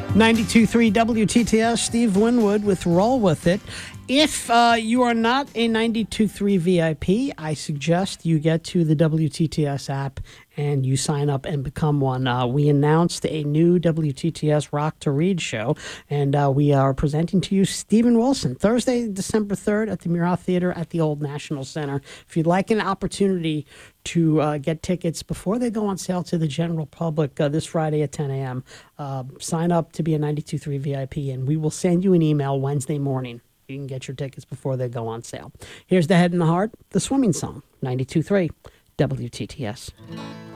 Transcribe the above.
92.3 WTTS, Steve Winwood with Roll With It. If you are not a 92.3 VIP, I suggest you get to the WTTS app and you sign up and become one. We announced a new WTTS Rock to Read show, and we are presenting to you Steven Wilson, Thursday, December 3rd at the Murat Theater at the Old National Center. If you'd like an opportunity to get tickets before they go on sale to the general public this Friday at 10 a.m., sign up to be a 92.3 VIP, and we will send you an email Wednesday morning. You can get your tickets before they go on sale. Here's The Head and the Heart, the swimming song, 92.3 WTTS.